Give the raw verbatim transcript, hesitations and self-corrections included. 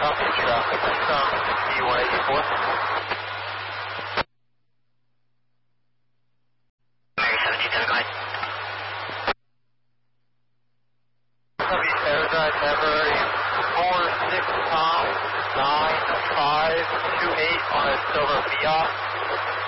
Copy traffic. Some D one eighty-four. Mary seventeen ten, go ahead. Copy Arizona Temporary four six Tom nine five two eight on a silver Fiat.